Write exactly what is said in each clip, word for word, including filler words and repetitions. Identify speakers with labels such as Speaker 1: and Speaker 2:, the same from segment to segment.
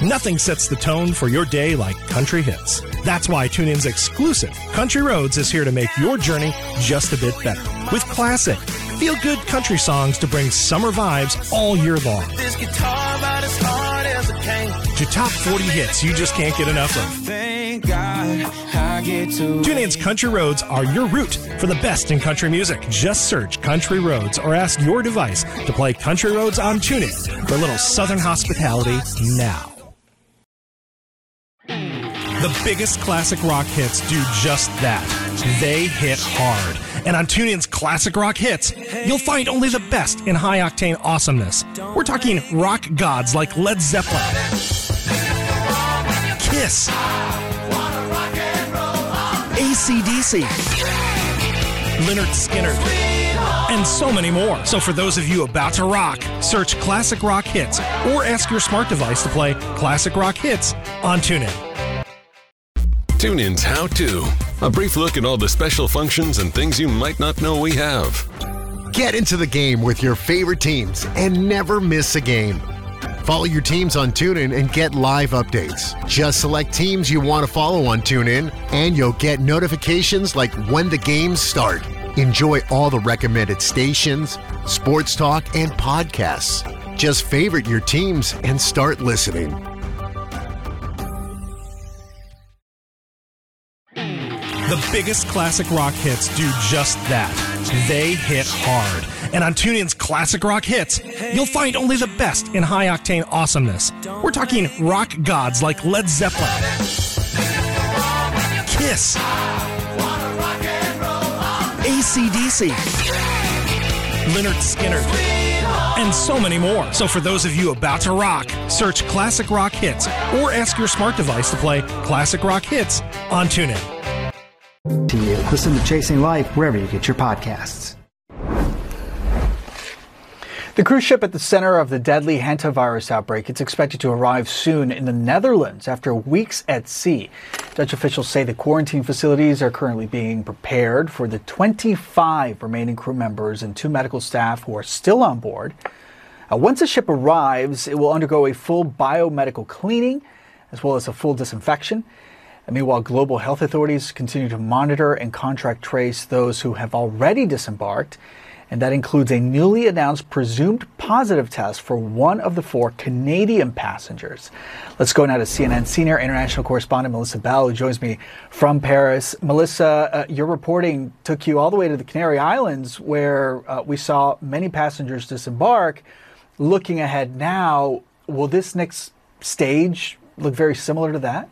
Speaker 1: Nothing sets the tone for your day like country hits. That's why TuneIn's exclusive Country Roads is here to make your journey just a bit better. With classic, feel-good country songs to bring summer vibes all year long. This guitar about as hard as it can. To top forty hits you just can't get enough of. Thank God I get to TuneIn's Country Roads are your route for the best in country music. Just search Country Roads or ask your device to play Country Roads on TuneIn for a little Southern hospitality now. The biggest classic rock hits do just that. They hit hard. And on TuneIn's Classic Rock Hits, you'll find only the best in high-octane awesomeness. We're talking rock gods like Led Zeppelin, Kiss, A C D C, Lynyrd Skynyrd, and so many more. So for those of you about to rock, search Classic Rock Hits or ask your smart device to play Classic Rock Hits on TuneIn.
Speaker 2: TuneIn's How To. A brief look at all the special functions and things you might not know we have.
Speaker 3: Get into the game with your favorite teams and never miss a game. Follow your teams on TuneIn and get live updates. Just select teams you want to follow on TuneIn, and you'll get notifications like when the games start. Enjoy all the recommended stations, sports talk, and podcasts. Just favorite your teams and start listening.
Speaker 1: The biggest classic rock hits do just that. They hit hard. And on TuneIn's Classic Rock Hits, you'll find only the best in high-octane awesomeness. We're talking rock gods like Led Zeppelin, Kiss, A C D C, Lynyrd Skynyrd, and so many more. So for those of you about to rock, search Classic Rock Hits or ask your smart device to play Classic Rock Hits on TuneIn.
Speaker 4: To you. Listen to Chasing Life wherever you get your podcasts. The cruise ship at the center of the deadly hantavirus outbreak is expected to arrive soon in the Netherlands after weeks at sea. Dutch officials say the quarantine facilities are currently being prepared for the twenty-five remaining crew members and two medical staff who are still on board. Uh, once the ship arrives, it will undergo a full biomedical cleaning as well as a full disinfection. And meanwhile, global health authorities continue to monitor and contract trace those who have already disembarked. And that includes a newly announced presumed positive test for one of the four Canadian passengers. Let's go now to C N N senior international correspondent Melissa Bell, who joins me from Paris. Melissa, uh, your reporting took you all the way to the Canary Islands, where uh, we saw many passengers disembark. Looking ahead now, will this next stage look very similar to that?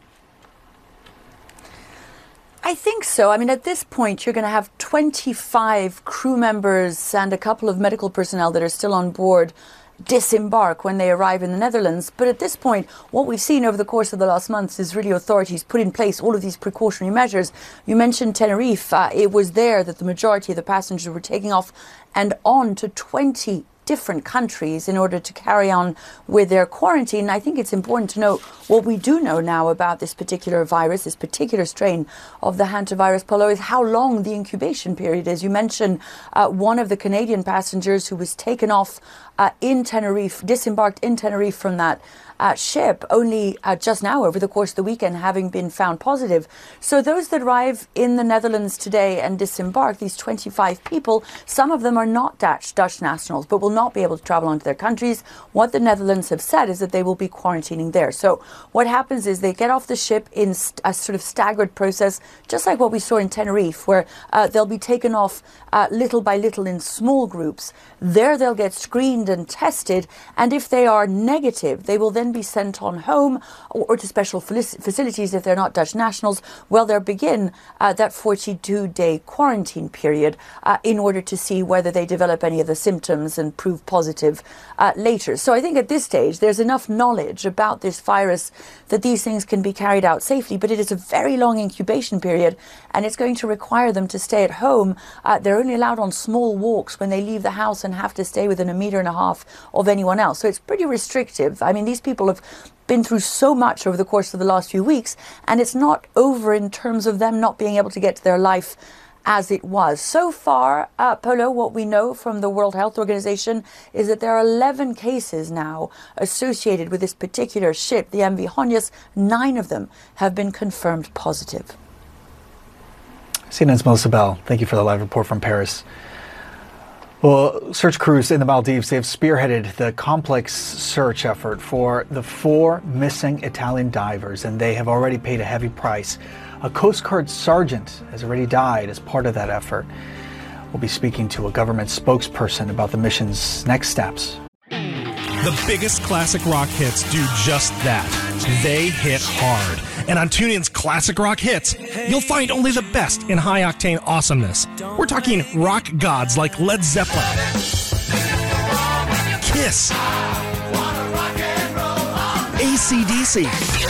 Speaker 5: I think so. I mean, at this point, you're going to have twenty-five crew members and a couple of medical personnel that are still on board disembark when they arrive in the Netherlands. But at this point, what we've seen over the course of the last months is really authorities put in place all of these precautionary measures. You mentioned Tenerife. Uh, it was there that the majority of the passengers were taking off and on to twenty different countries in order to carry on with their quarantine. I think it's important to note what we do know now about this particular virus, this particular strain of the hantavirus, Paulo, is how long the incubation period is. You mentioned uh, one of the Canadian passengers who was taken off uh, in Tenerife, disembarked in Tenerife from that Uh, ship only uh, just now over the course of the weekend having been found positive. So those that arrive in the Netherlands today and disembark, these twenty-five people, some of them are not Dutch, Dutch nationals, but will not be able to travel onto their countries. What the Netherlands have said is that they will be quarantining there. So what happens is they get off the ship in st- a sort of staggered process, just like what we saw in Tenerife, where uh, they'll be taken off uh, little by little in small groups. There they'll get screened and tested, and if they are negative, they will then be sent on home or, or to special facilities if they're not Dutch nationals. Well, they'll begin uh, that forty-two day quarantine period uh, in order to see whether they develop any of the symptoms and prove positive uh, later. So I think at this stage there's enough knowledge about this virus that these things can be carried out safely, but it is a very long incubation period and it's going to require them to stay at home. Uh, they're only allowed on small walks when they leave the house and have to stay within a meter and a half of anyone else. So it's pretty restrictive. I mean, these people have been through so much over the course of the last few weeks, and it's not over in terms of them not being able to get to their life as it was. So far, uh, Polo, what we know from the World Health Organization is that there are eleven cases now associated with this particular ship, the M V Hondias. Nine of them have been confirmed positive.
Speaker 4: C N N's Melissa Bell, thank you for the live report from Paris. Well, search crews in the Maldives, they've spearheaded the complex search effort for the four missing Italian divers, and they have already paid a heavy price. A Coast Guard sergeant has already died as part of that effort. We'll be speaking to a government spokesperson about the mission's next steps.
Speaker 1: The biggest classic rock hits do just that. They hit hard. And on TuneIn's Classic Rock Hits, you'll find only the best in high-octane awesomeness. We're talking rock gods like Led Zeppelin, Kiss, A C D C,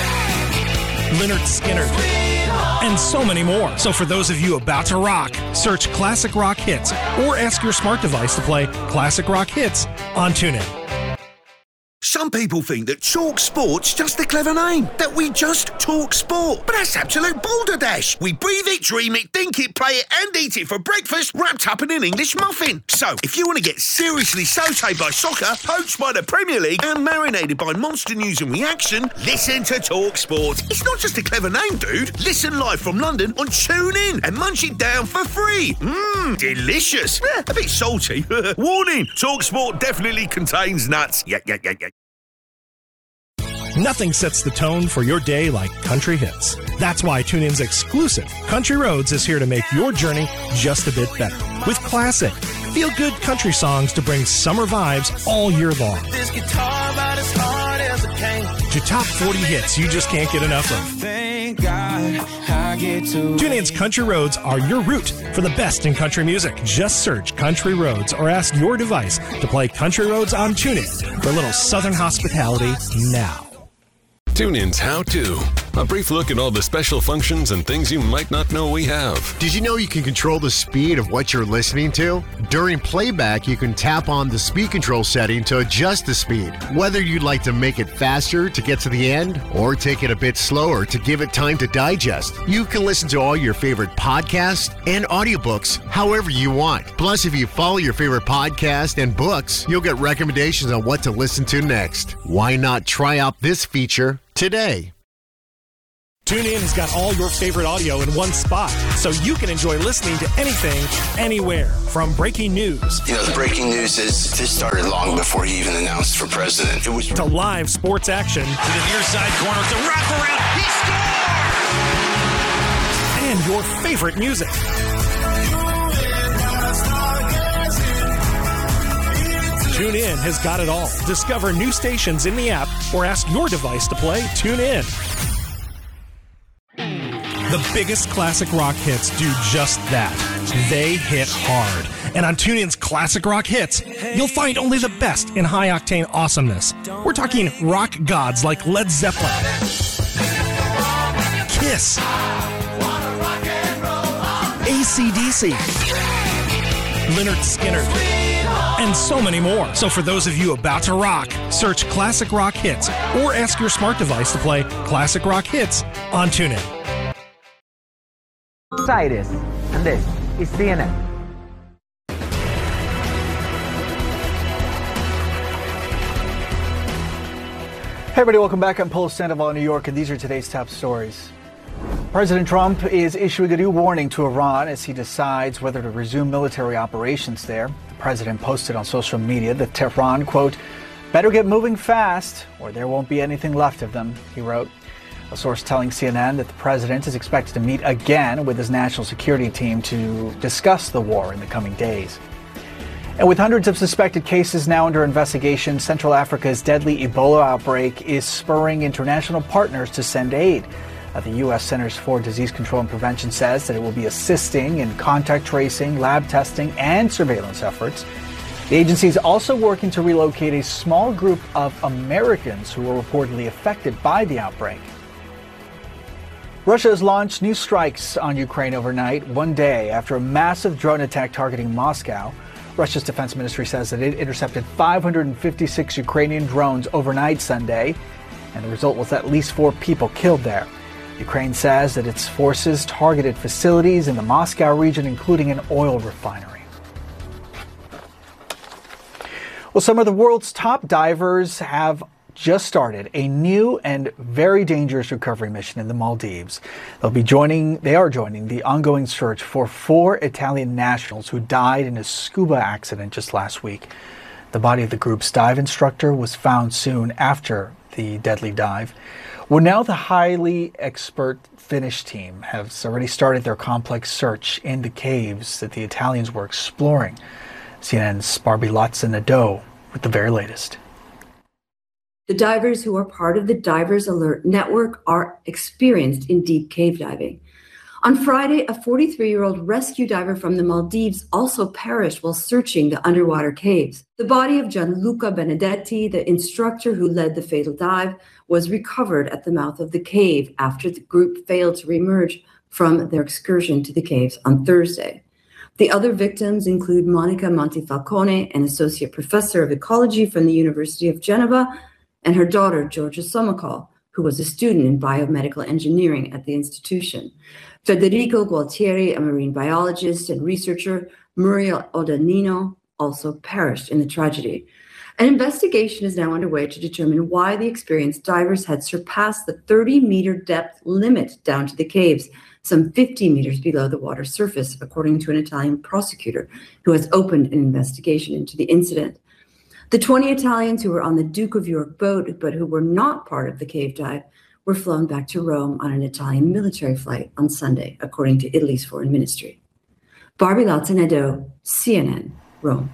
Speaker 1: Lynyrd Skynyrd, and so many more. So for those of you about to rock, search Classic Rock Hits or ask your smart device to play Classic Rock Hits on TuneIn.
Speaker 6: Some people think that Talk Sport's just a clever name, that we just talk sport. But that's absolute balderdash. We breathe it, dream it, think it, play it, and eat it for breakfast, wrapped up in an English muffin. So, if you want to get seriously sautéed by soccer, poached by the Premier League, and marinated by monster news and reaction, listen to Talk Sport. It's not just a clever name, dude. Listen live from London on TuneIn and munch it down for free. Mmm, delicious. Eh, a bit salty. Warning, Talk Sport definitely contains nuts. Yeah, yeah, yeah, yeah.
Speaker 1: Nothing sets the tone for your day like country hits. That's why TuneIn's exclusive Country Roads is here to make your journey just a bit better. With classic, feel-good country songs to bring summer vibes all year long.
Speaker 7: This guitar about as hard as a cane.
Speaker 1: To top forty hits you just can't get enough of.
Speaker 7: Thank God I get to.
Speaker 1: TuneIn's Country Roads are your route for the best in country music. Just search Country Roads or ask your device to play Country Roads on TuneIn for a little southern hospitality now.
Speaker 2: TuneIn's How To. A brief look at all the special functions and things you might not know we have.
Speaker 3: Did you know you can control the speed of what you're listening to? During playback, you can tap on the speed control setting to adjust the speed. Whether you'd like to make it faster to get to the end or take it a bit slower to give it time to digest, you can listen to all your favorite podcasts and audiobooks however you want. Plus, if you follow your favorite podcast and books, you'll get recommendations on what to listen to next. Why not try out this feature today?
Speaker 1: TuneIn has got all your favorite audio in one spot, so you can enjoy listening to anything, anywhere. From breaking news.
Speaker 8: You know, the breaking news is this started long before he even announced for president. It was
Speaker 1: to live sports action.
Speaker 7: To the near side corner, it's a wraparound. He
Speaker 1: scores! And your favorite music. TuneIn has got it all. Discover new stations in the app or ask your device to play TuneIn. The biggest classic rock hits do just that. They hit hard. And on TuneIn's Classic Rock Hits, you'll find only the best in high-octane awesomeness. We're talking rock gods like Led Zeppelin, Kiss, A C D C, Lynyrd Skynyrd, and so many more. So for those of you about to rock, search Classic Rock Hits or ask your smart device to play Classic Rock Hits on TuneIn.
Speaker 9: Cyrus, and this is C N N.
Speaker 4: Hey everybody, welcome back. I'm Polo Sandoval in New York, and these are today's top stories. President Trump is issuing a new warning to Iran as he decides whether to resume military operations there. The president posted on social media that Tehran, quote, better get moving fast or there won't be anything left of them, he wrote. A source telling C N N that the president is expected to meet again with his national security team to discuss the war in the coming days. And with hundreds of suspected cases now under investigation, Central Africa's deadly Ebola outbreak is spurring international partners to send aid. Uh, the U S Centers for Disease Control and Prevention says that it will be assisting in contact tracing, lab testing, and surveillance efforts. The agency is also working to relocate a small group of Americans who were reportedly affected by the outbreak. Russia has launched new strikes on Ukraine overnight, one day after a massive drone attack targeting Moscow. Russia's defense ministry says that it intercepted five hundred fifty-six Ukrainian drones overnight Sunday, and the result was at least four people killed there. Ukraine says that its forces targeted facilities in the Moscow region, including an oil refinery. Well, some of the world's top divers have just started a new and very dangerous recovery mission in the Maldives. They'll be joining, they are joining the ongoing search for four Italian nationals who died in a scuba accident just last week. The body of the group's dive instructor was found soon after the deadly dive. Well, now the highly expert Finnish team has already started their complex search in the caves that the Italians were exploring. C N N's Barbalatsa Nadeau with the very latest.
Speaker 10: The divers who are part of the Divers Alert Network are experienced in deep cave diving. On Friday, a forty-three-year-old rescue diver from the Maldives also perished while searching the underwater caves. The body of Gianluca Benedetti, the instructor who led the fatal dive, was recovered at the mouth of the cave after the group failed to reemerge from their excursion to the caves on Thursday. The other victims include Monica Montifalcone, an associate professor of ecology from the University of Geneva, and her daughter, Georgia Somakol, who was a student in biomedical engineering at the institution. Federico Gualtieri, a marine biologist and researcher, Muriel Odanino, also perished in the tragedy. An investigation is now underway to determine why the experienced divers had surpassed the thirty-meter depth limit down to the caves, some fifty meters below the water surface, according to an Italian prosecutor who has opened an investigation into the incident. The twenty Italians who were on the Duke of York boat, but who were not part of the cave dive, were flown back to Rome on an Italian military flight on Sunday, according to Italy's foreign ministry. Barbalatsa Nadeau, C N N, Rome.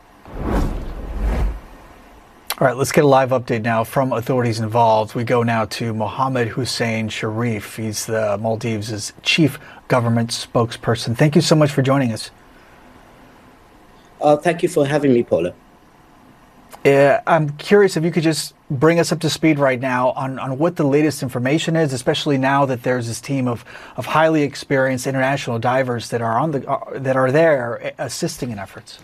Speaker 4: All right, let's get a live update now from authorities involved. We go now to Mohammed Hussein Sharif. He's the Maldives' chief government spokesperson. Thank you so much for joining us.
Speaker 11: Uh, thank you for having me, Paula.
Speaker 4: Uh, I'm curious if you could just bring us up to speed right now on, on what the latest information is, especially now that there's this team of, of highly experienced international divers that are on the uh, that are there assisting in efforts.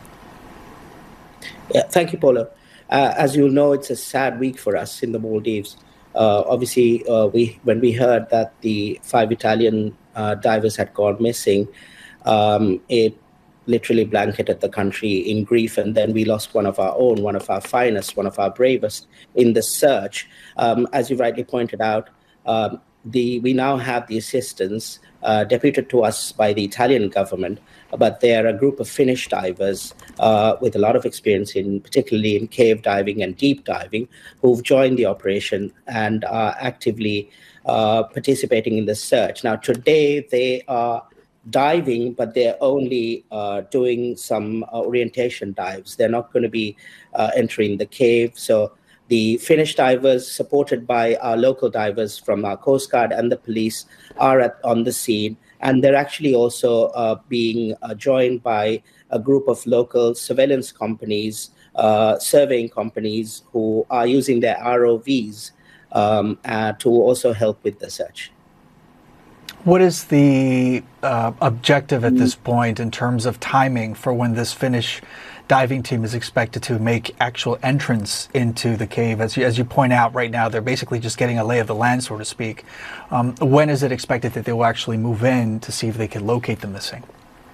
Speaker 11: Yeah, thank you, Paula. Uh, as you'll know, it's a sad week for us in the Maldives. Uh, obviously, uh, we when we heard that the five Italian uh, divers had gone missing, um, it literally blanketed the country in grief, and then we lost one of our own, one of our finest, one of our bravest in the search. Um, as you rightly pointed out, um, the we now have the assistance uh, deputed to us by the Italian government, but they are a group of Finnish divers uh, with a lot of experience in, particularly in cave diving and deep diving, who've joined the operation and are actively uh, participating in the search. Now, today they are diving, but they're only uh, doing some uh, orientation dives. They're not going to be uh, entering the cave. So the Finnish divers, supported by our local divers from our Coast Guard and the police, are at, on the scene. And they're actually also uh, being uh, joined by a group of local surveillance companies, uh, surveying companies who are using their R O Vs um, uh, to also help with the search.
Speaker 4: What is the uh, objective at this point in terms of timing for when this Finnish diving team is expected to make actual entrance into the cave? As you, as you point out right now, they're basically just getting a lay of the land, so to speak. Um, when is it expected that they will actually move in to see if they can locate the missing?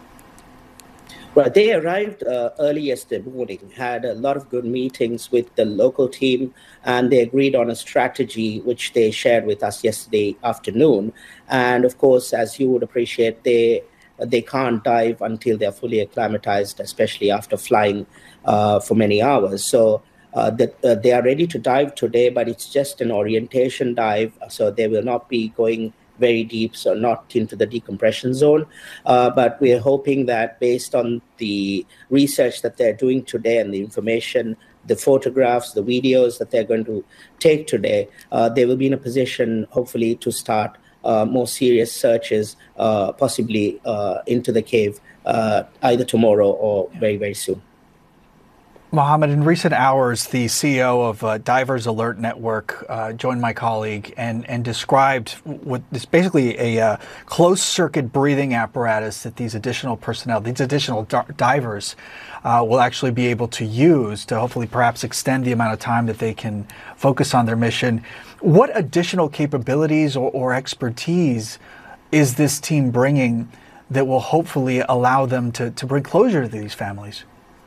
Speaker 11: Well, they arrived uh, early yesterday morning, had a lot of good meetings with the local team, and they agreed on a strategy which they shared with us yesterday afternoon. And of course, as you would appreciate, they they can't dive until they're fully acclimatized, especially after flying uh, for many hours. So uh, that, uh, they are ready to dive today, but it's just an orientation dive, so they will not be going very deep, so not into the decompression zone. Uh, but we're hoping that based on the research that they're doing today and the information, the photographs, the videos that they're going to take today, uh, they will be in a position, hopefully, to start uh, more serious searches, uh, possibly uh, into the cave, uh, either tomorrow or very, very soon.
Speaker 4: Mohammed, in recent hours, the C E O of uh, Divers Alert Network uh, joined my colleague and, and described what is basically a uh, closed-circuit breathing apparatus that these additional personnel, these additional d- divers uh, will actually be able to use to hopefully perhaps extend the amount of time that they can focus on their mission. What additional capabilities or, or expertise is this team bringing that will hopefully allow them to, to bring closure to these families?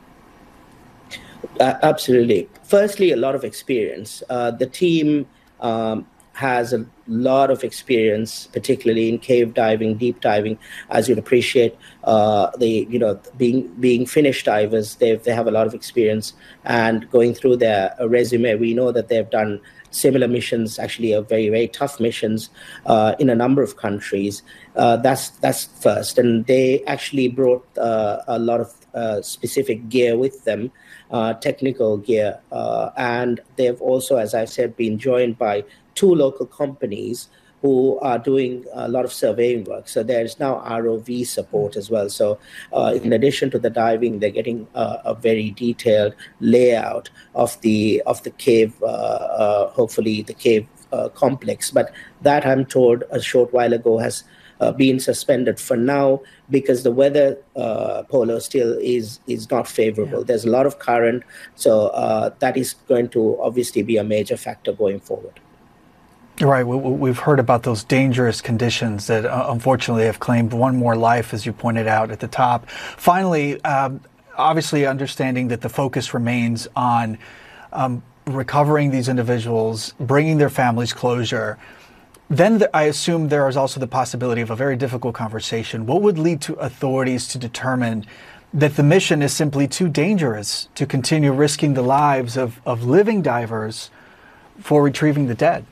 Speaker 11: Uh, absolutely. Firstly, a lot of experience. Uh, the team um, has a lot of experience, particularly in cave diving, deep diving. As you'd appreciate, uh, they, you know, being being Finnish divers, they they have a lot of experience. And going through their uh, resume, we know that they've done similar missions, actually, are very very tough missions uh, in a number of countries. Uh, that's that's first, and they actually brought uh, a lot of uh, specific gear with them. Uh, technical gear, uh, and they've also, as I said, been joined by two local companies who are doing a lot of surveying work. So there's now R O V support as well. So uh, in addition to the diving, they're getting uh, a very detailed layout of the of the cave, uh, uh, hopefully the cave uh, complex. But that, I'm told, a short while ago has Uh, being suspended for now because the weather, uh, Polo, still is is not favorable. Yeah. There's a lot of current, so uh, that is going to obviously be a major factor going forward.
Speaker 4: Right. We, we've heard about those dangerous conditions that uh, unfortunately have claimed one more life, as you pointed out at the top. Finally, um, obviously understanding that the focus remains on um, recovering these individuals, bringing their families closure. Then the, I assume there is also the possibility of a very difficult conversation. What would lead to authorities to determine that the mission is simply too dangerous to continue risking the lives of, of living divers for retrieving the dead?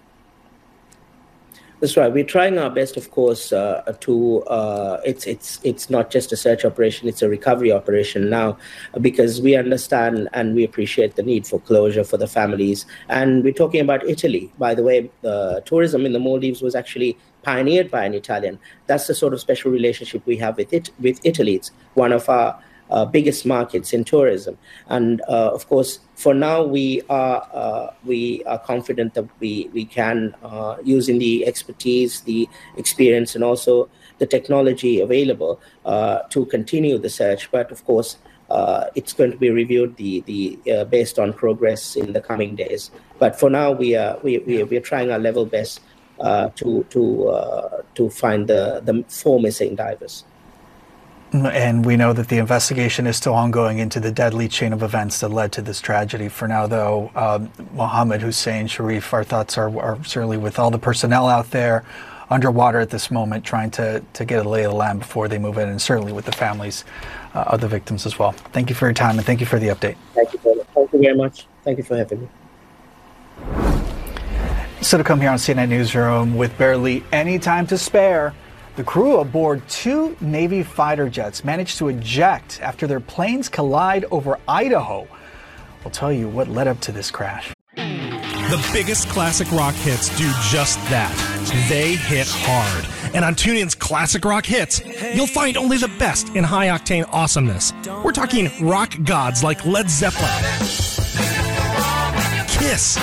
Speaker 11: That's right. We're trying our best, of course, uh, to. Uh, it's it's it's not just a search operation; it's a recovery operation now, because we understand and we appreciate the need for closure for the families. And we're talking about Italy, by the way. Uh, tourism in the Maldives was actually pioneered by an Italian. That's the sort of special relationship we have with it with Italy. It's one of our Uh, biggest markets in tourism, and uh, of course, for now we are uh, we are confident that we we can uh, using the expertise, the experience, and also the technology available uh, to continue the search. But of course, uh, it's going to be reviewed the the uh, based on progress in the coming days. But for now, we are we we we are trying our level best uh, to to uh, to find the the four missing divers.
Speaker 4: And we know that the investigation is still ongoing into the deadly chain of events that led to this tragedy. For now, though, um, Mohammed Hussein Sharif, our thoughts are, are certainly with all the personnel out there underwater at this moment, trying to, to get a lay of the land before they move in, and certainly with the families uh, of the victims as well. Thank you for your time, and thank you for the update.
Speaker 11: Thank you, Paul. Thank you very much. Thank you for having me.
Speaker 4: So to come here on C N N Newsroom with barely any time to spare, the crew aboard two Navy fighter jets managed to eject after their planes collide over Idaho. We'll tell you what led up to this crash.
Speaker 1: The biggest classic rock hits do just that. They hit hard. And on TuneIn's Classic Rock Hits, you'll find only the best in high-octane awesomeness. We're talking rock gods like Led Zeppelin, Kiss,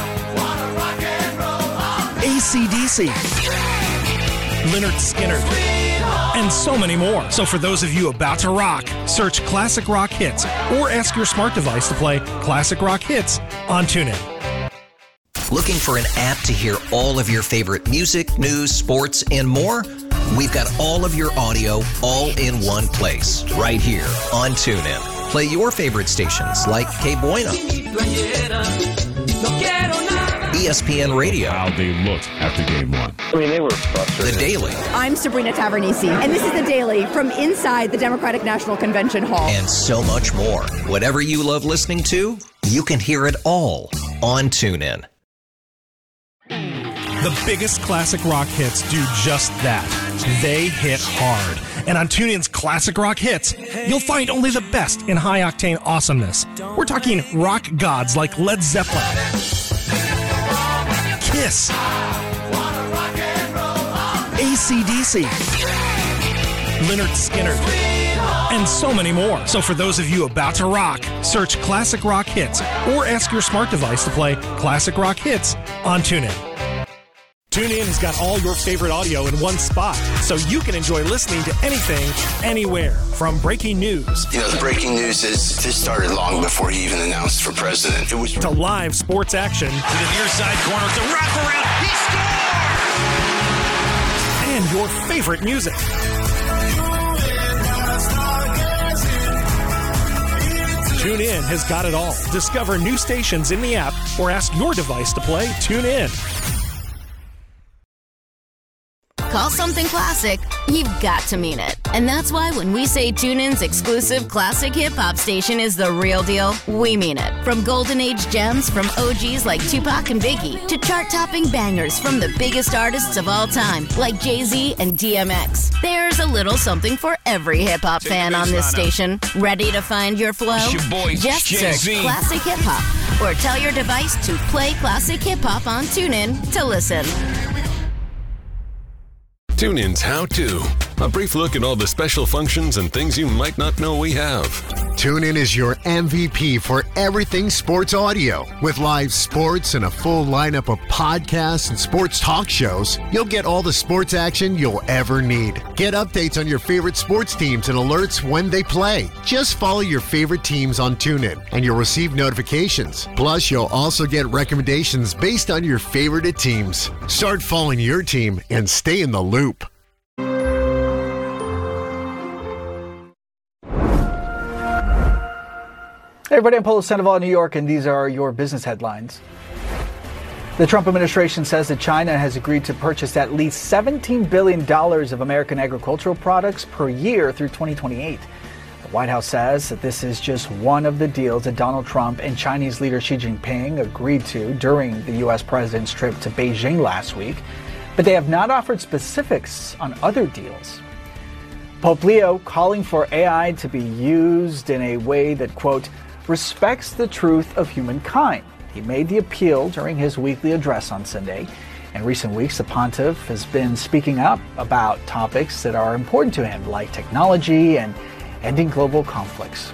Speaker 1: A C D C, Lynyrd Skynyrd, and so many more. So for those of you about to rock, search Classic Rock Hits or ask your smart device to play Classic Rock Hits on TuneIn.
Speaker 12: Looking for an app to hear all of your favorite music, news, sports, and more? We've got all of your audio all in one place, right here on TuneIn. Play your favorite stations like K Bueno, E S P N Radio.
Speaker 13: How they looked after game one.
Speaker 14: I mean, they were frustrated.
Speaker 12: The Daily.
Speaker 15: I'm Sabrina Tavernisi, and this is The Daily from inside the Democratic National Convention Hall.
Speaker 12: And so much more. Whatever you love listening to, you can hear it all on TuneIn.
Speaker 1: The biggest classic rock hits do just that. They hit hard. And on TuneIn's Classic Rock Hits, you'll find only the best in high-octane awesomeness. We're talking rock gods like Led Zeppelin, Kiss, A C D C, Lynyrd Skynyrd, and so many more. So for those of you about to rock, search Classic Rock Hits or ask your smart device to play Classic Rock Hits on TuneIn. TuneIn has got all your favorite audio in one spot, so you can enjoy listening to anything, anywhere. From breaking news.
Speaker 8: You know, the breaking news is this started long before he even announced for president. It was
Speaker 1: to live sports action.
Speaker 7: To the near side corner, it's a wraparound. He scored!
Speaker 1: And your favorite music. TuneIn has got it all. Discover new stations in the app or ask your device to play TuneIn.
Speaker 14: Call something classic, you've got to mean it. And that's why when we say TuneIn's exclusive classic hip-hop station is the real deal, we mean it. From golden age gems from O Gs like Tupac and Biggie to chart-topping bangers from the biggest artists of all time like Jay-Z and D M X. There's a little something for every hip-hop fan on this station. Ready to find your flow?
Speaker 7: It's your boy,
Speaker 14: Just
Speaker 7: Jay-Z.
Speaker 14: search Classic Hip-Hop or tell your device to play Classic Hip-Hop on TuneIn to listen.
Speaker 2: TuneIn's How To. A brief look at all the special functions and things you might not know we have.
Speaker 3: TuneIn is your M V P for everything sports audio. With live sports and a full lineup of podcasts and sports talk shows, you'll get all the sports action you'll ever need. Get updates on your favorite sports teams and alerts when they play. Just follow your favorite teams on TuneIn and you'll receive notifications. Plus, you'll also get recommendations based on your favorite teams. Start following your team and stay in the loop.
Speaker 4: Hey everybody, I'm Polo Sandoval in New York, and these are your business headlines. The Trump administration says that China has agreed to purchase at least seventeen billion dollars of American agricultural products per year through twenty twenty-eight. The White House says that this is just one of the deals that Donald Trump and Chinese leader Xi Jinping agreed to during the U S president's trip to Beijing last week, but they have not offered specifics on other deals. Pope Leo calling for A I to be used in a way that, quote, respects the truth of humankind. He made the appeal during his weekly address on Sunday. In recent weeks, the pontiff has been speaking up about topics that are important to him, like technology and ending global conflicts.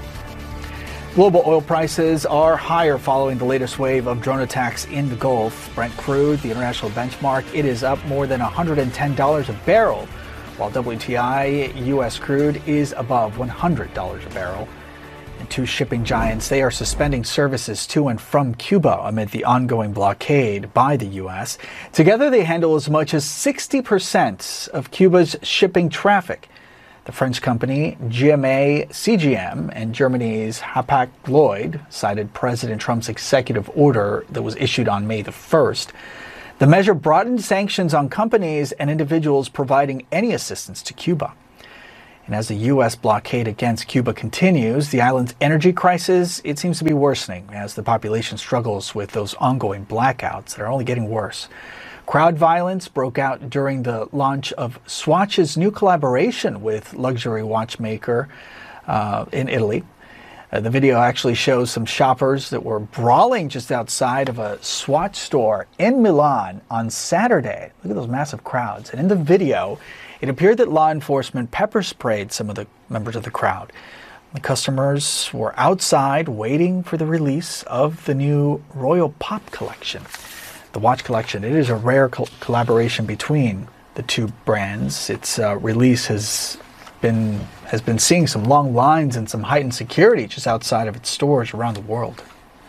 Speaker 4: Global oil prices are higher following the latest wave of drone attacks in the Gulf. Brent crude, the international benchmark, it is up more than one hundred ten dollars a barrel, while W T I U S crude is above one hundred dollars a barrel. And two shipping giants, they are suspending services to and from Cuba amid the ongoing blockade by the U S. Together, they handle as much as sixty percent of Cuba's shipping traffic. The French company G M A C G M and Germany's Hapag-Lloyd cited President Trump's executive order that was issued on May the first. The measure broadened sanctions on companies and individuals providing any assistance to Cuba. And as the U S blockade against Cuba continues, the island's energy crisis, it seems to be worsening as the population struggles with those ongoing blackouts that are only getting worse. Crowd violence broke out during the launch of Swatch's new collaboration with luxury watchmaker uh, in Italy. Uh, the video actually shows some shoppers that were brawling just outside of a Swatch store in Milan on Saturday. Look at those massive crowds. And in the video, it appeared that law enforcement pepper sprayed some of the members of the crowd. The customers were outside waiting for the release of the new Royal Pop collection. The watch collection, it is a rare co- collaboration between the two brands. Its uh, release has been has been seeing some long lines and some heightened security just outside of its stores around the world.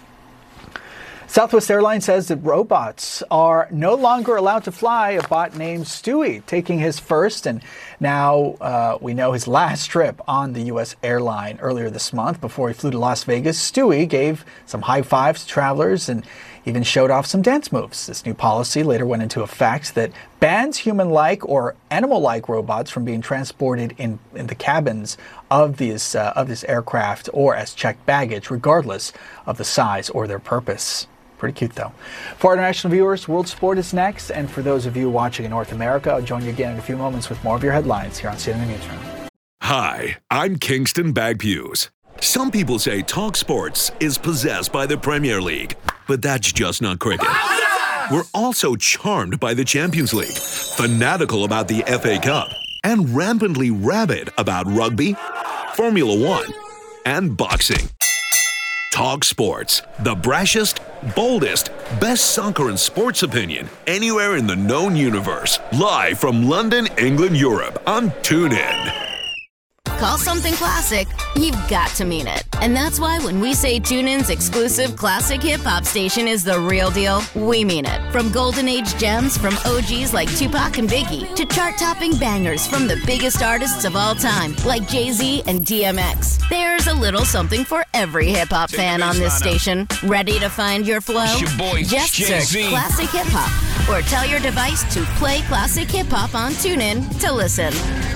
Speaker 4: Southwest Airlines says that robots are no longer allowed to fly. A bot named Stewie taking his first and now uh, we know his last trip on the U S airline earlier this month. Before he flew to Las Vegas, Stewie gave some high fives to travelers and even showed off some dance moves. This new policy later went into effect that bans human-like or animal-like robots from being transported in, in the cabins of these uh, of this aircraft or as checked baggage, regardless of the size or their purpose. Pretty cute, though. For our international viewers, World Sport is next. And for those of you watching in North America, I'll join you again in a few moments with more of your headlines here on C N N Newsroom.
Speaker 16: Hi, I'm Kingston Bagpues. Some people say Talk Sports is possessed by the Premier League, but that's just not cricket. We're also charmed by the Champions League, fanatical about the F A Cup, and rampantly rabid about rugby, Formula One, and boxing. Talk Sports, the brashest, boldest, best soccer and sports opinion anywhere in the known universe. Live from London, England, Europe on TuneIn.
Speaker 14: Call something classic, you've got to mean it. And that's why when we say TuneIn's exclusive classic hip-hop station is the real deal, we mean it. From golden age gems from O Gs like Tupac and Biggie to chart-topping bangers from the biggest artists of all time like Jay-Z and D M X. There's a little something for every hip-hop fan on this station. Ready to find your flow?
Speaker 7: It's your boy,
Speaker 14: Just
Speaker 7: Jay-Z.
Speaker 14: search Classic Hip-Hop or tell your device to play Classic Hip-Hop on TuneIn to listen.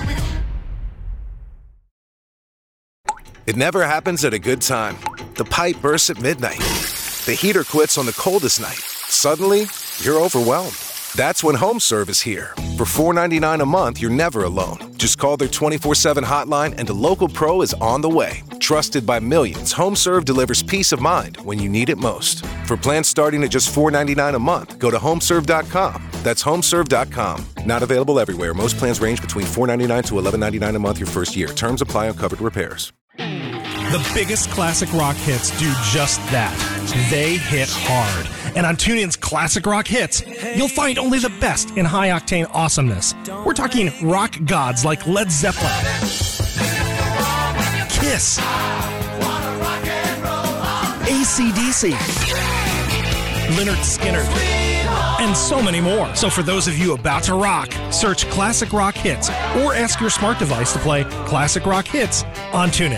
Speaker 17: It never happens at a good time. The pipe bursts at midnight. The heater quits on the coldest night. Suddenly, you're overwhelmed. That's when HomeServe is here. For four dollars and ninety-nine cents a month, you're never alone. Just call their twenty-four seven hotline and a local pro is on the way. Trusted by millions, HomeServe delivers peace of mind when you need it most. For plans starting at just four dollars and ninety-nine cents a month, go to homeserve dot com. That's homeserve dot com. Not available everywhere. Most plans range between four dollars and ninety-nine cents to eleven dollars and ninety-nine cents a month your first year. Terms apply on covered repairs.
Speaker 1: The biggest classic rock hits do just that. They hit hard. And on TuneIn's Classic Rock Hits, you'll find only the best in high-octane awesomeness. We're talking rock gods like Led Zeppelin, Kiss, A C D C, Lynyrd Skynyrd, and so many more. So for those of you about to rock, search Classic Rock Hits or ask your smart device to play Classic Rock Hits on TuneIn.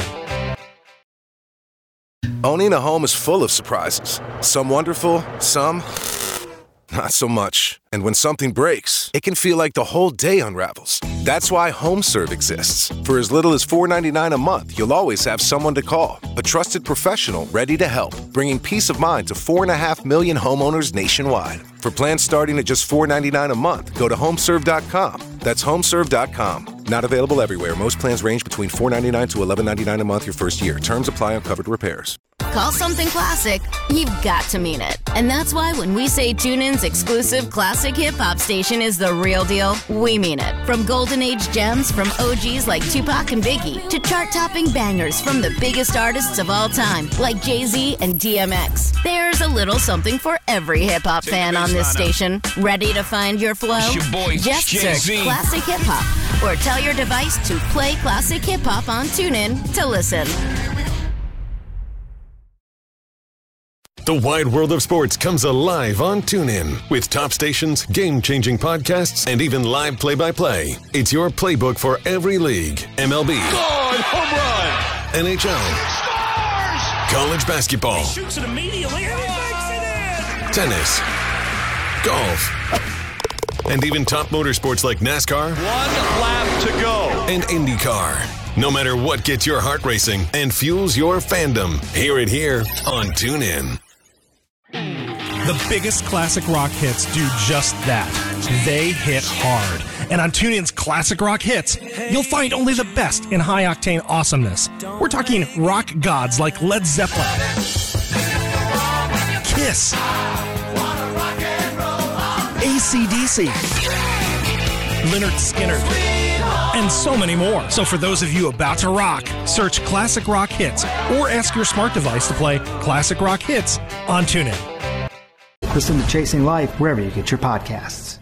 Speaker 17: Owning a home is full of surprises. Some wonderful, some not so much. And when something breaks, it can feel like the whole day unravels. That's why HomeServe exists. For as little as four dollars and ninety-nine cents a month, you'll always have someone to call. A trusted professional ready to help, bringing peace of mind to four and a half million homeowners nationwide. For plans starting at just four dollars and ninety-nine cents a month, go to homeserve dot com. That's homeserve dot com. Not available everywhere. Most plans range between four dollars and ninety-nine cents to eleven dollars and ninety-nine cents a month your first year. Terms apply on covered repairs.
Speaker 14: Call something classic, you've got to mean it. And that's why when we say TuneIn's exclusive classic hip-hop station is the real deal, we mean it. From golden age gems from O Gs like Tupac and Biggie to chart-topping bangers from the biggest artists of all time like Jay-Z and D M X. There's a little something for every hip-hop fan on this station. Ready to find your flow?
Speaker 7: It's your boy,
Speaker 14: Just
Speaker 7: Jay-Z.
Speaker 14: search Classic Hip-Hop or tell your device to play Classic Hip-Hop on TuneIn to listen.
Speaker 2: The wide world of sports comes alive on TuneIn with top stations, game-changing podcasts, and even live play-by-play. It's your playbook for every league. M L B.
Speaker 7: Gone, home run.
Speaker 2: N H L.
Speaker 7: Scores!
Speaker 2: College basketball.
Speaker 7: He shoots it immediately and he makes it in.
Speaker 2: Tennis. Golf. And even top motorsports like NASCAR.
Speaker 7: One lap to go.
Speaker 2: And IndyCar. No matter what gets your heart racing and fuels your fandom, hear it here on TuneIn.
Speaker 1: The biggest classic rock hits do just that. They hit hard. And on TuneIn's Classic Rock Hits, you'll find only the best in high-octane awesomeness. We're talking rock gods like Led Zeppelin, Kiss, A C D C, Lynyrd Skynyrd, and so many more. So for those of you about to rock, search Classic Rock Hits or ask your smart device to play Classic Rock Hits on TuneIn.
Speaker 18: Listen to Chasing Life wherever you get your podcasts.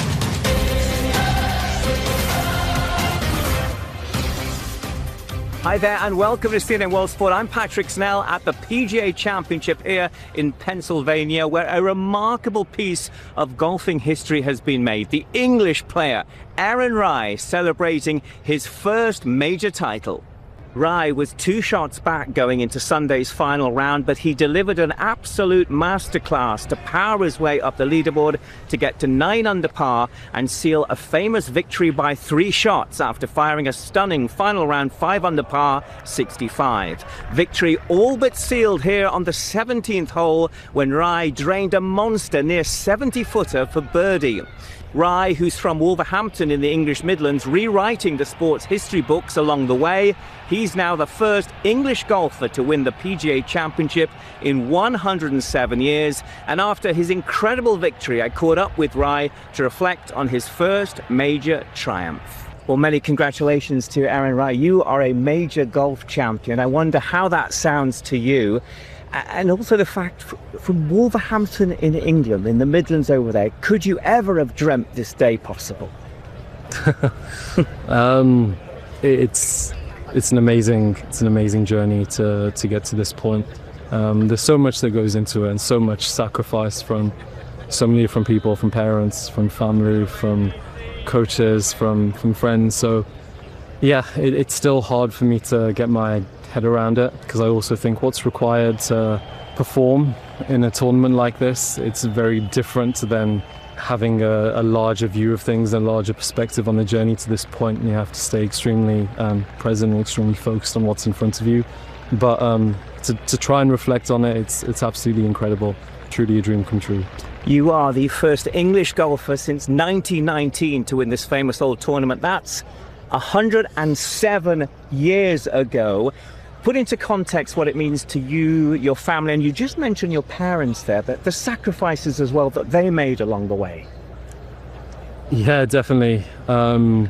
Speaker 19: Hi there and welcome to C N N World Sport. I'm Patrick Snell at the P G A Championship here in Pennsylvania, where a remarkable piece of golfing history has been made. The English player Aaron Rai celebrating his first major title. Rai was two shots back going into Sunday's final round, but he delivered an absolute masterclass to power his way up the leaderboard to get to nine under par and seal a famous victory by three shots after firing a stunning final round five under par sixty-five. Victory all but sealed here on the seventeenth hole when Rai drained a monster near seventy footer for birdie. Rai, who's from Wolverhampton in the English Midlands, rewriting the sport's history books along the way. He's now the first English golfer to win the P G A Championship in one hundred seven years. And after his incredible victory, I caught up with Rai to reflect on his first major triumph. Well, many congratulations to Aaron Rai. You are a major golf champion. I wonder how that sounds to you. And also the fact, from Wolverhampton in England, in the Midlands over there, could you ever have dreamt this day possible?
Speaker 20: um, it's it's an amazing it's an amazing journey to to get to this point. Um, there's so much that goes into it, and so much sacrifice from so many different people, from parents, from family, from coaches, from from friends. So yeah, it, it's still hard for me to get my head around it, because I also think what's required to perform in a tournament like this, it's very different than having a, a larger view of things and a larger perspective on the journey to this point. You have to stay extremely um, present and extremely focused on what's in front of you. But um, to, to try and reflect on it, it's it's absolutely incredible. Truly a dream come true.
Speaker 19: You are the first English golfer since nineteen nineteen to win this famous old tournament. That's one hundred seven years ago. Put into context what it means to you, your family, and you just mentioned your parents there, but the sacrifices as well that they made along the way.
Speaker 20: Yeah, definitely. Um,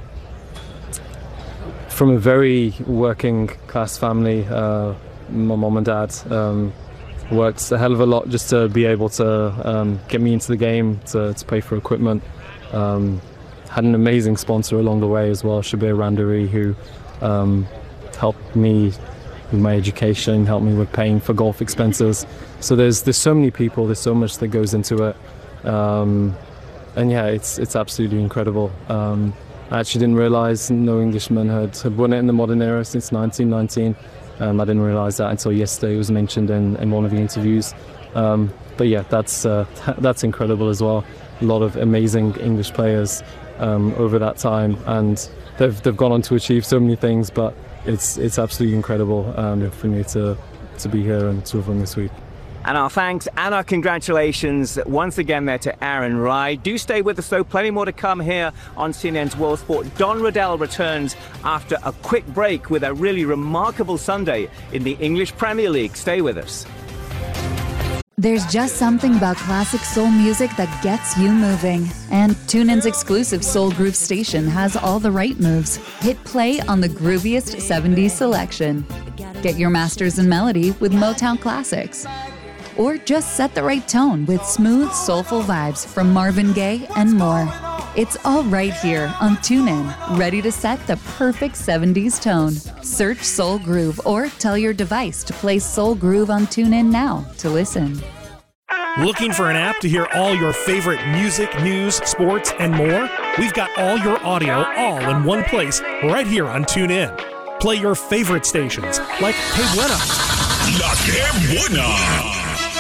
Speaker 20: from a very working class family, uh, my mom and dad um, worked a hell of a lot just to be able to um, get me into the game, to, to pay for equipment. Um, had an amazing sponsor along the way as well, Shabir Randari, who um, helped me with my education, helped me with paying for golf expenses. So there's there's so many people, there's so much that goes into it, um, and yeah, it's it's absolutely incredible. Um, I actually didn't realise no Englishman had, had won it in the modern era since nineteen nineteen. Um, I didn't realise that until yesterday. It was mentioned in, in one of the interviews. Um, but yeah, that's uh, that's incredible as well. A lot of amazing English players um, over that time, and they've they've gone on to achieve so many things. But it's it's absolutely incredible um, for me to to be here and to have won this week.
Speaker 19: And our thanks and our congratulations once again there to Aaron Rai. Do stay with us though, plenty more to come here on C N N's World Sport. Don Riddell returns after a quick break with a really remarkable Sunday in the English Premier League. Stay with us.
Speaker 21: There's just something about classic soul music that gets you moving. And TuneIn's exclusive Soul Groove station has all the right moves. Hit play on the grooviest seventies selection. Get your masters in melody with Motown classics. Or just set the right tone with smooth, soulful vibes from Marvin Gaye and more. It's all right here on TuneIn, ready to set the perfect seventies tone. Search Soul Groove or tell your device to play Soul Groove on TuneIn now to listen.
Speaker 1: Looking for an app to hear all your favorite music, news, sports, and more? We've got all your audio all in one place right here on TuneIn. Play your favorite stations like Que Buena,
Speaker 7: La Que Buena,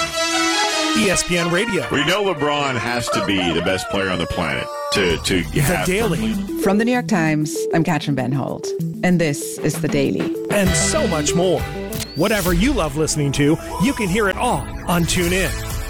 Speaker 1: E S P N Radio.
Speaker 13: We know LeBron has to be the best player on the planet to, to have...
Speaker 1: The Daily.
Speaker 22: From the New York Times, I'm Katrin Benholt, and this is The Daily.
Speaker 1: And so much more. Whatever you love listening to, you can hear it all on TuneIn.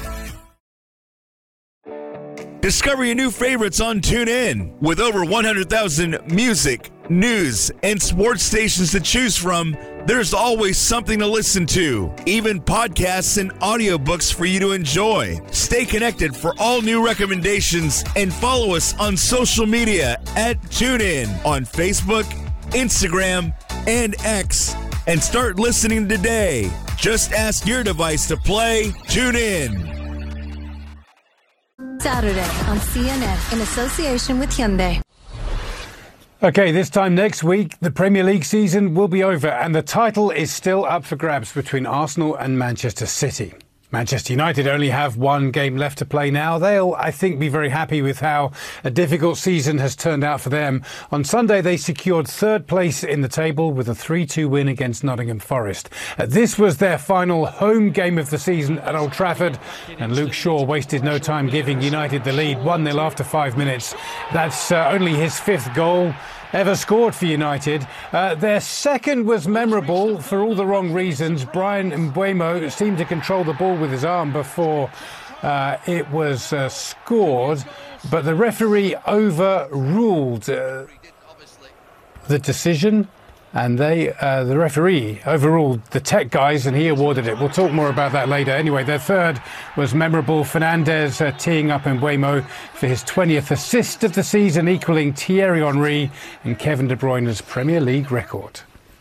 Speaker 23: Discover your new favorites on TuneIn. With over one hundred thousand music, news, and sports stations to choose from, there's always something to listen to, even podcasts and audiobooks for you to enjoy. Stay connected for all new recommendations and follow us on social media at TuneIn on Facebook, Instagram, and X. And start listening today. Just ask your device to play TuneIn.
Speaker 24: Saturday on C N N in association with Hyundai.
Speaker 25: OK, this time next week, the Premier League season will be over and the title is still up for grabs between Arsenal and Manchester City. Manchester United only have one game left to play now. They'll, I think, be very happy with how a difficult season has turned out for them. On Sunday, they secured third place in the table with a three two win against Nottingham Forest. Uh, this was their final home game of the season at Old Trafford, and Luke Shaw wasted no time giving United the lead, one nil after five minutes. That's uh, only his fifth goal ever scored for United. Uh, their second was memorable for all the wrong reasons. Brian Mbeumo seemed to control the ball with his arm before uh, it was uh, scored, but the referee overruled uh, the decision and they, uh, the referee overruled the tech guys and he awarded it. We'll talk more about that later. Anyway, their third was memorable. Fernandes uh, teeing up Mbeumo for his twentieth assist of the season, equaling Thierry Henry and Kevin De Bruyne's Premier League record.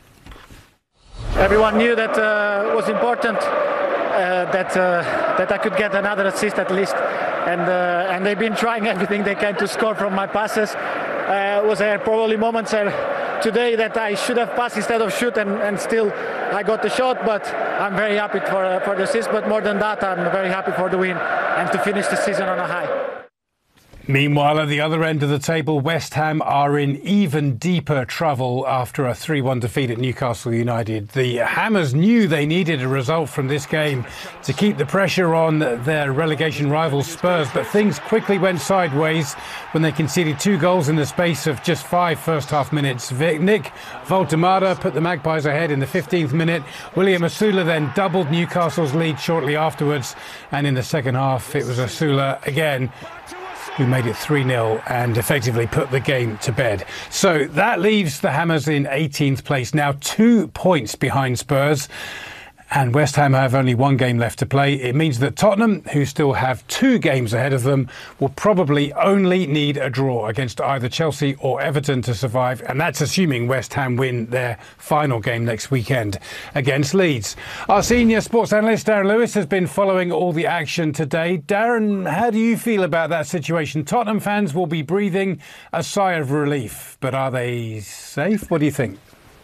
Speaker 5: Everyone knew that uh, it was important uh, that uh, that I could get another assist at least, and uh, and they've been trying everything they can to score from my passes. Uh, was there probably moments uh, today that I should have passed instead of shoot, and, and still I got the shot. But I'm very happy for uh, for the assist. But more than that, I'm very happy for the win and to finish the season on a high.
Speaker 25: Meanwhile, at the other end of the table, West Ham are in even deeper trouble after a three one defeat at Newcastle United. The Hammers knew they needed a result from this game to keep the pressure on their relegation rivals Spurs, but things quickly went sideways when they conceded two goals in the space of just five first-half minutes. Nick Voltemada put the Magpies ahead in the fifteenth minute. William Asula then doubled Newcastle's lead shortly afterwards, and in the second half it was Asula again who made it three nil and effectively put the game to bed. So that leaves the Hammers in eighteenth place, now two points behind Spurs. And West Ham have only one game left to play. It means that Tottenham, who still have two games ahead of them, will probably only need a draw against either Chelsea or Everton to survive. And that's assuming West Ham win their final game next weekend against Leeds. Our senior sports analyst, Darren Lewis, has been following all the action today. Darren, how do you feel about that situation? Tottenham fans will be breathing a sigh of relief, but are they safe? What do you think?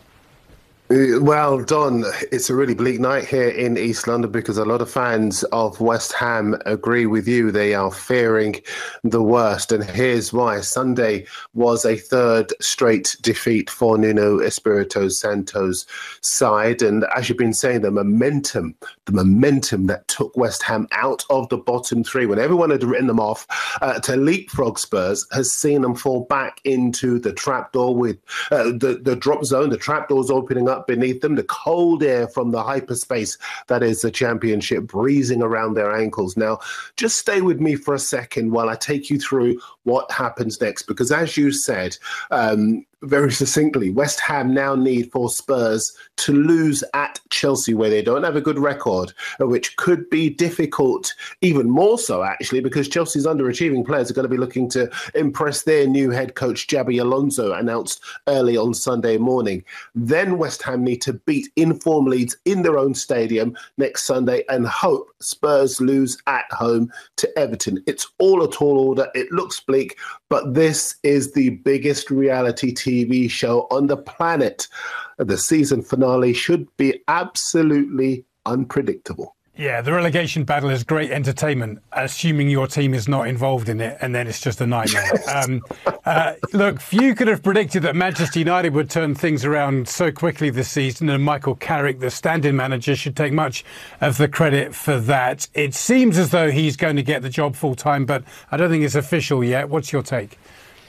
Speaker 6: Well, Don, it's a really bleak night here in East London because a lot of fans of West Ham agree with you. They are fearing the worst. And here's why. Sunday was a third straight defeat for Nuno Espirito Santo's side. And as you've been saying, the momentum, the momentum that took West Ham out of the bottom three, when everyone had written them off uh, to leapfrog Spurs, has seen them fall back into the trapdoor with uh, the, the drop zone, the trapdoors opening up beneath them, the cold air from the hyperspace that is the Championship breezing around their ankles. Now, just stay with me for a second while I take you through what happens next, because as you said, um, very succinctly, West Ham now need for Spurs to lose at Chelsea, where they don't have a good record, which could be difficult, even more so actually, because Chelsea's underachieving players are going to be looking to impress their new head coach, Xabi Alonso, announced early on Sunday morning. Then West Ham need to beat inform Leeds in their own stadium next Sunday and hope Spurs lose at home to Everton. It's all a tall order. It looks bleak, but this is the biggest reality T V show on the planet. The season finale should be absolutely unpredictable.
Speaker 25: Yeah, the relegation battle is great entertainment, assuming your team is not involved in it, and then it's just a nightmare. um, uh, look, few could have predicted that Manchester United would turn things around so quickly this season, and Michael Carrick, the stand-in manager, should take much of the credit for that. It seems as though he's going to get the job full-time, but I don't think it's official yet. What's your take?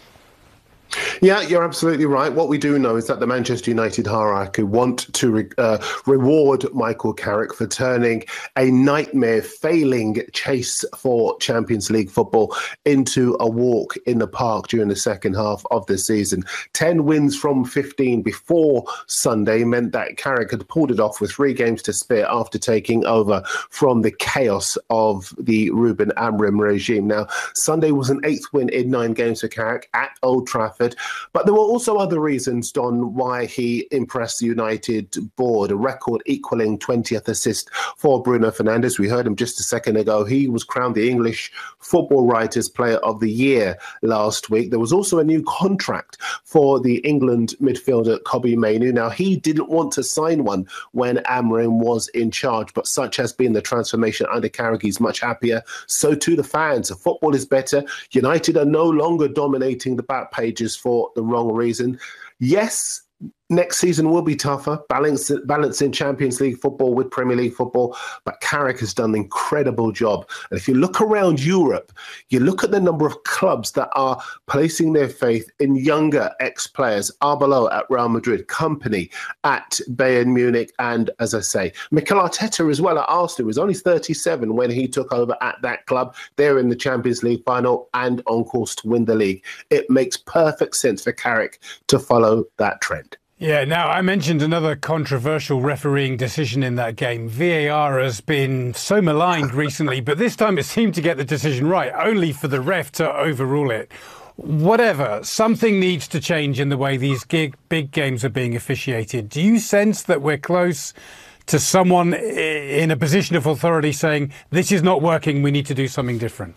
Speaker 6: Yeah, you're absolutely right. What we do know is that the Manchester United hierarchy want to re- uh, reward Michael Carrick for turning a nightmare, failing chase for Champions League football into a walk in the park during the second half of the season. Ten wins from fifteen before Sunday meant that Carrick had pulled it off with three games to spare after taking over from the chaos of the Ruben Amorim regime. Now, Sunday was an eighth win in nine games for Carrick at Old Trafford. But there were also other reasons, Don, why he impressed the United board, a record equaling twentieth assist for Bruno Fernandes. We heard him just a second ago. He was crowned the English Football Writers Player of the Year last week. There was also a new contract for the England midfielder Kobbie Mainoo. Now, he didn't want to sign one when Amorim was in charge, but such has been the transformation under Carrick. He's much happier. So too the fans. The football is better. United are no longer dominating the back pages for the wrong reason. Yes, next season will be tougher, balance, balancing Champions League football with Premier League football, but Carrick has done an incredible job. And if you look around Europe, you look at the number of clubs that are placing their faith in younger ex-players, Arbeloa at Real Madrid, Kompany at Bayern Munich, and, as I say, Mikel Arteta as well at Arsenal. He was only thirty-seven when he took over at that club. They're in the Champions League final and on course to win the league. It makes perfect sense for Carrick to follow that trend.
Speaker 25: Yeah, now I mentioned another controversial refereeing decision in that game. V A R has been so maligned recently, but this time it seemed to get the decision right, only for the ref to overrule it. Whatever, something needs to change in the way these gig, big games are being officiated. Do you sense that we're close to someone in a position of authority saying, this is not working, we need to do something different?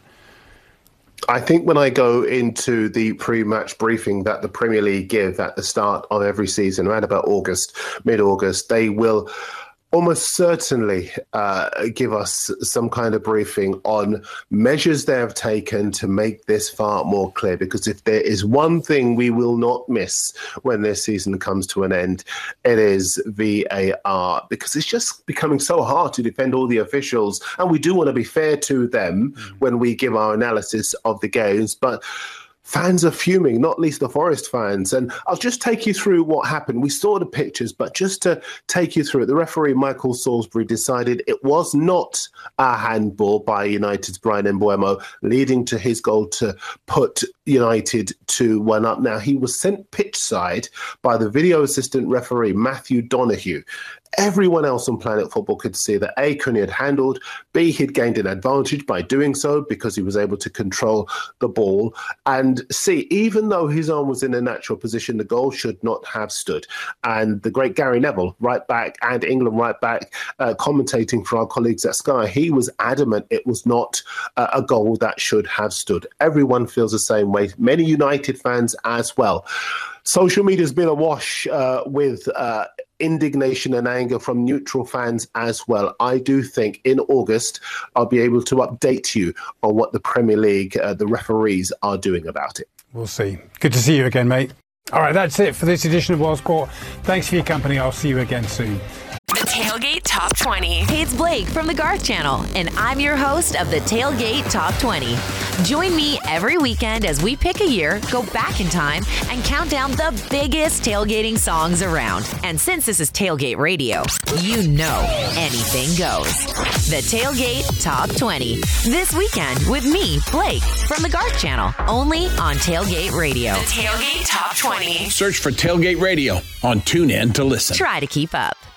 Speaker 6: I think when I go into the pre-match briefing that the Premier League give at the start of every season, around about August, mid-August, they will almost certainly uh, give us some kind of briefing on measures they have taken to make this far more clear. Because if there is one thing we will not miss when this season comes to an end, it is V A R. Because it's just becoming so hard to defend all the officials. And we do want to be fair to them mm. when we give our analysis of the games. But fans are fuming, not least the Forest fans. And I'll just take you through what happened. We saw the pictures, but just to take you through it, the referee, Michael Salisbury, decided it was not a handball by United's Brian Mbeumo, leading to his goal to put United two one up. Now, he was sent pitch side by the video assistant referee, Matthew Donoghue. Everyone else on Planet Football could see that A, Cooney had handled, B, he'd gained an advantage by doing so because he was able to control the ball, and C, even though his arm was in a natural position, the goal should not have stood. And the great Gary Neville, right back, and England right back, uh, commentating for our colleagues at Sky, he was adamant it was not uh, a goal that should have stood. Everyone feels the same way, many United fans as well. Social media has been awash uh, with uh, indignation and anger from neutral fans as well. I do think in August I'll be able to update you on what the Premier League, uh, the referees, are doing about it.
Speaker 25: We'll see. Good to see you again, mate. All right, that's it for this edition of World Sport. Thanks for your company. I'll see you again soon.
Speaker 9: The Tailgate Top twenty. Hey, it's Blake from the Garth Channel, and I'm your host of the Tailgate Top twenty. Join me every weekend as we pick a year, go back in time, and count down the biggest tailgating songs around. And since this is Tailgate Radio, you know anything goes. The Tailgate Top twenty. This weekend with me, Blake, from the Garth Channel, only on Tailgate Radio. The Tailgate Top twenty.
Speaker 7: Search for Tailgate Radio on TuneIn to listen.
Speaker 9: Try to keep up.